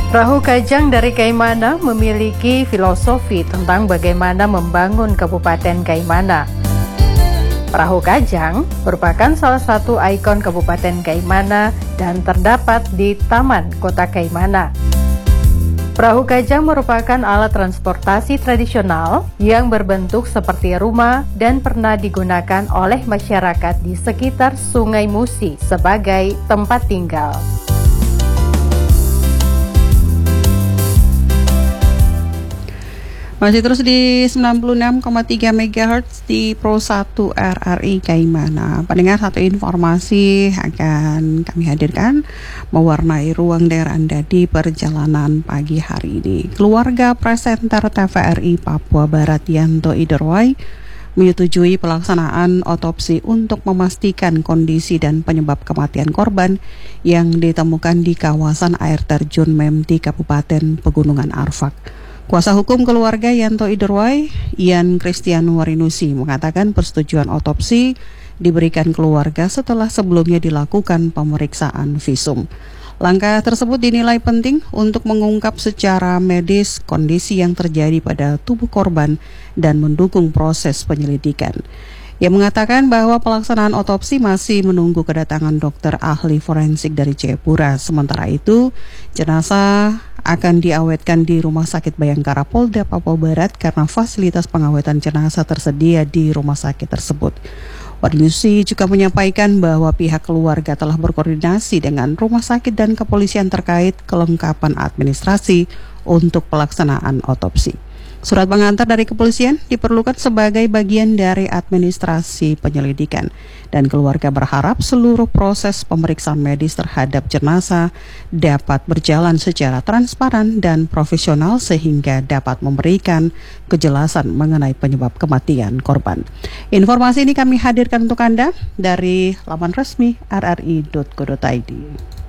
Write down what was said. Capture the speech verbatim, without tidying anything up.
Perahu Kajang dari Kaimana memiliki filosofi tentang bagaimana membangun Kabupaten Kaimana. Perahu Kajang merupakan salah satu ikon Kabupaten Kaimana dan terdapat di Taman Kota Kaimana. Perahu Kajang merupakan alat transportasi tradisional yang berbentuk seperti rumah dan pernah digunakan oleh masyarakat di sekitar Sungai Musi sebagai tempat tinggal. Masih terus di sembilan puluh enam koma tiga megahertz di Pro satu R R I Kaimana. Pendengar, satu informasi akan kami hadirkan mewarnai ruang daerah Anda di perjalanan pagi hari ini. Keluarga presenter T V R I Papua Barat Yanto Iderwai menyetujui pelaksanaan otopsi untuk memastikan kondisi dan penyebab kematian korban yang ditemukan di kawasan air terjun Memti, Kabupaten Pegunungan Arfak. Kuasa hukum keluarga Yanto Iderwai, Ian Christian Warinusi, mengatakan persetujuan otopsi diberikan keluarga setelah sebelumnya dilakukan pemeriksaan visum. Langkah tersebut dinilai penting untuk mengungkap secara medis kondisi yang terjadi pada tubuh korban dan mendukung proses penyelidikan. Ia mengatakan bahwa pelaksanaan otopsi masih menunggu kedatangan dokter ahli forensik dari Jayapura. Sementara itu, jenazah akan diawetkan di Rumah Sakit Bayangkara Polda Papua Barat karena fasilitas pengawetan jenazah tersedia di rumah sakit tersebut. Warinusi juga menyampaikan bahwa pihak keluarga telah berkoordinasi dengan rumah sakit dan kepolisian terkait kelengkapan administrasi untuk pelaksanaan otopsi. Surat pengantar dari kepolisian diperlukan sebagai bagian dari administrasi penyelidikan, dan keluarga berharap seluruh proses pemeriksaan medis terhadap jenazah dapat berjalan secara transparan dan profesional sehingga dapat memberikan kejelasan mengenai penyebab kematian korban. Informasi ini kami hadirkan untuk Anda dari laman resmi r r i dot co dot i d.